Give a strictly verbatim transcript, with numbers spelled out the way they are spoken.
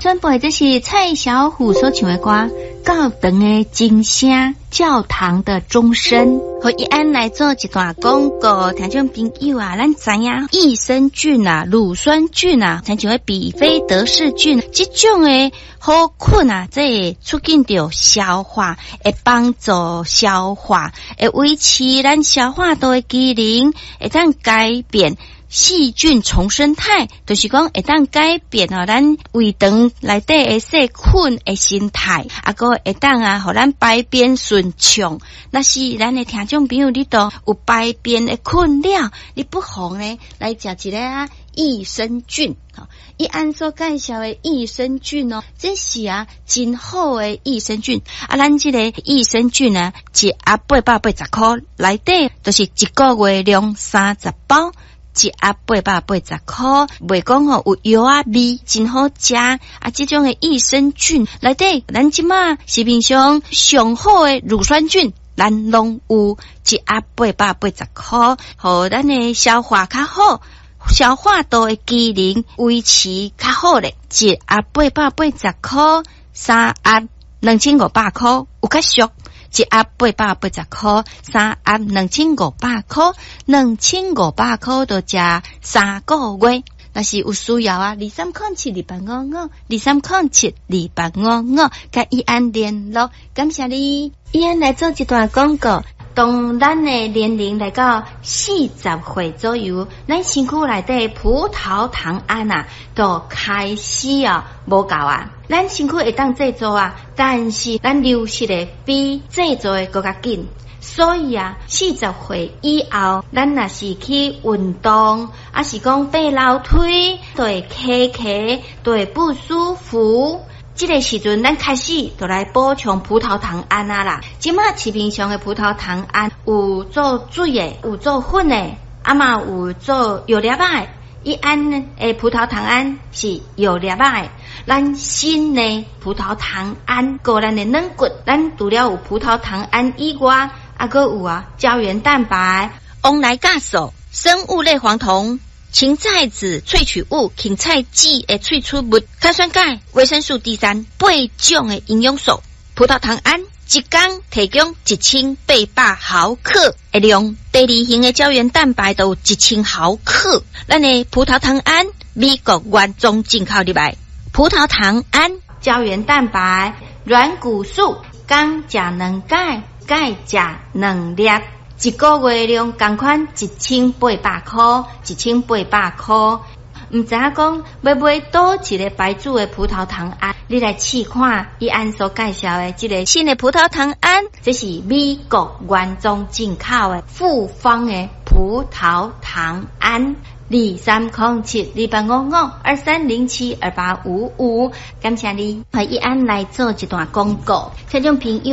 准备这是蔡小虎所唱的歌，教堂的钟声，教堂的钟声。和一安来做一段广告，听众朋友啊，咱知影益生菌啊、乳酸菌啊，像像比菲德氏菌，这种的好菌啊，这会促进着消化，会帮助消化，会维持咱消化道的机能，会当改变细菌重生态，就是讲会当改变哦，咱胃肠内底的细菌的形态，啊个会当啊，互咱排便顺畅。那是咱的听众朋友，你都有排便的困扰，你不妨呢来食一个啊益生菌。好，一按所介绍的益生菌哦，这是啊真好的益生菌。啊，咱这个益生菌呢，一盒八百八十块，内底就是一个月量三十包。一盒八百八十块，袂讲吼有药啊味，真好食啊！这种的益生菌内底，咱即马市面上上好的乳酸菌，咱拢有一盒八百八十块，互咱的消化较好，消化道的机能维持较好咧。一盒八百八十块，三盒两千五百块，有较俗。一盒八百八十块，三盒两千五百块，两千五百块就食三个月。若是有需要啊，二三空七二八五五，二三空七二八五五，甲伊安联络。感谢你，伊安来做一段广告。当咱的年龄来到四十岁左右，咱身躯内底葡萄糖胺啊，就开始啊无够啊。咱身躯会当制作啊，但是咱流失的比制作的更加紧。所以啊，四十岁以后，咱若是去运动，啊是讲爬楼梯，就会卡卡，就会不舒服。这个时阵，咱开始就来补充葡萄糖胺啊啦。即马市面上的葡萄糖胺有做水的，有做粉的，啊嘛有做药粒仔的。一安诶，葡萄糖胺是药粒仔的。咱新的葡萄糖胺，个咱的软骨，咱除了有葡萄糖胺以外，啊个有啊胶原蛋白、翁来酵素、生物类黄酮。芹菜籽萃取物、芹菜籽的萃出物、碳酸钙、维生素 D 三，八种的营养素。葡萄糖胺一天提供一千八百毫克的量，第二型的胶原蛋白都有一千毫克。咱的葡萄糖胺美国原装进口入来，葡萄糖胺、胶原蛋白、软骨素，刚食两钙，钙食两粒。一个月量同款一千八百块，一千八百块。唔知影讲要买多一个牌子的葡萄糖胺，你来试看伊按所介绍的这个新的葡萄糖胺，这是美国原装进口的复方的葡萄糖胺。二三空七二八五五二三零七二八五五，感谢你和伊安来做一段广告，听众朋友。